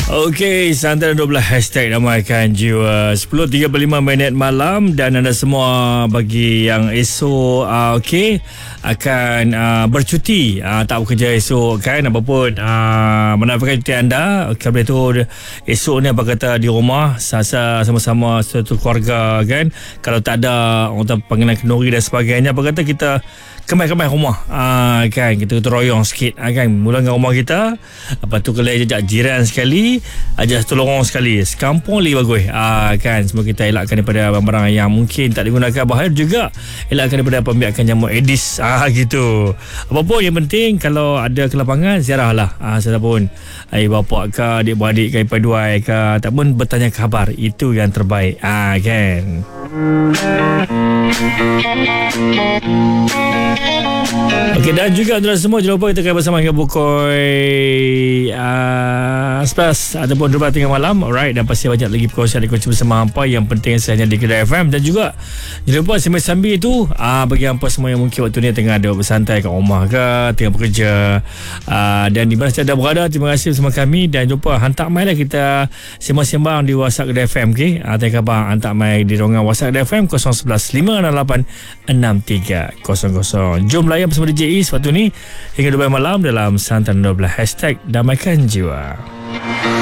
Okey, Santai 12 hashtag damaikan jiwa 10.35 minit malam. Dan anda semua bagi yang esok akan bercuti, tak bekerja esok kan, apapun menafikan cuti anda. Kerana itu esok ni apa kata di rumah sama-sama satu keluarga kan. Kalau tak ada orang panggilan kenduri dan sebagainya, apa kata kita kemai-kemai rumah kan, kita teroyong sikit kan, mula dengan rumah kita, lepas tu kalau ajak jiran sekali, ajak satu lorong sekali, sekampung lagi bagus kan. Semua kita elakkan daripada barang-barang yang mungkin tak digunakan, bahaya juga elakkan daripada pembiakan nyamuk Aedes gitu. Apapun yang penting, kalau ada kelapangan ziarahlah siapa pun, ayah bapa ke, adik-beradik ke, ipai-duai ke, ataupun bertanya khabar, itu yang terbaik kan. Okey, dan juga tuan semua, jangan lupa kita akan bersama hingga pukul 11 ataupun 12 tengah malam. Alright, dan pasti banyak lagi perkongsian dikongsi bersama hampa. Yang penting saya hanya di Kedah FM. Dan juga jangan lupa sambil-sambil itu bagi hampa semua yang mungkin waktu ni tengah ada bersantai kat rumah ke, tengah bekerja, dan di mana saja berada, terima kasih bersama kami. Dan jumpa, hantar mail lah, kita sembang-sembang di WhatsApp Kedah FM. Tanya khabar, hantar mail di ruangan WhatsApp Kedah FM 011 568 6300. Jom layan bersama DJ Is waktu ni hingga 12 malam dalam Santai 12 hashtag damaikan jiwa.